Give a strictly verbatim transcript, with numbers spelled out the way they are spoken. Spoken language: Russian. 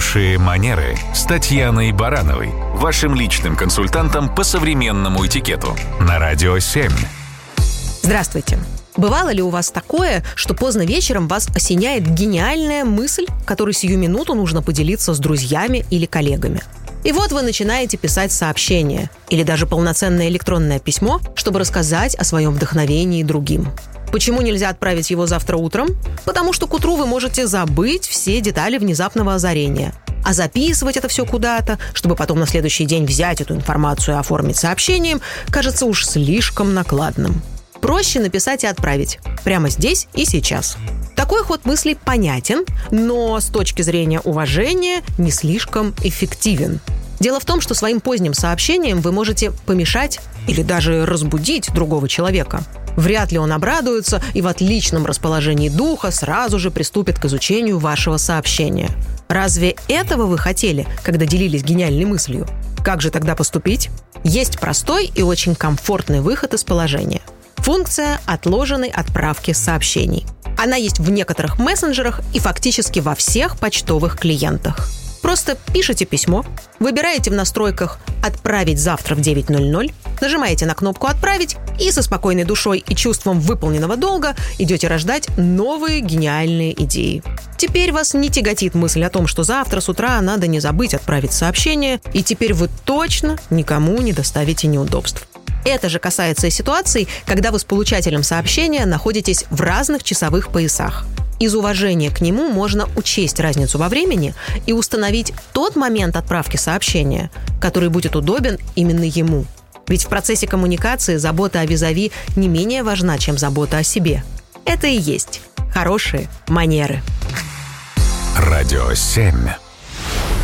Хорошие манеры с Татьяной Барановой, вашим личным консультантом по современному этикету на Радио семь. Здравствуйте. Бывало ли у вас такое, что поздно вечером вас осеняет гениальная мысль, которой сию минуту нужно поделиться с друзьями или коллегами? И вот вы начинаете писать сообщение или даже полноценное электронное письмо, чтобы рассказать о своем вдохновении другим. Почему нельзя отправить его завтра утром? Потому что к утру вы можете забыть все детали внезапного озарения. А записывать это все куда-то, чтобы потом на следующий день взять эту информацию и оформить сообщением, кажется уж слишком накладным. Проще написать и отправить. Прямо здесь и сейчас. Такой ход мыслей понятен, но с точки зрения уважения не слишком эффективен. Дело в том, что своим поздним сообщением вы можете помешать или даже разбудить другого человека. Вряд ли он обрадуется и в отличном расположении духа сразу же приступит к изучению вашего сообщения. Разве этого вы хотели, когда делились гениальной мыслью? Как же тогда поступить? Есть простой и очень комфортный выход из положения. Функция отложенной отправки сообщений. Она есть в некоторых мессенджерах и фактически во всех почтовых клиентах. Просто пишите письмо, выбираете в настройках «Отправить завтра в девять ноль ноль», нажимаете на кнопку «Отправить» и со спокойной душой и чувством выполненного долга идете рождать новые гениальные идеи. Теперь вас не тяготит мысль о том, что завтра с утра надо не забыть отправить сообщение, и теперь вы точно никому не доставите неудобств. Это же касается и ситуаций, когда вы с получателем сообщения находитесь в разных часовых поясах. Из уважения к нему можно учесть разницу во времени и установить тот момент отправки сообщения, который будет удобен именно ему. Ведь в процессе коммуникации забота о визави не менее важна, чем забота о себе. Это и есть хорошие манеры. Радио семь.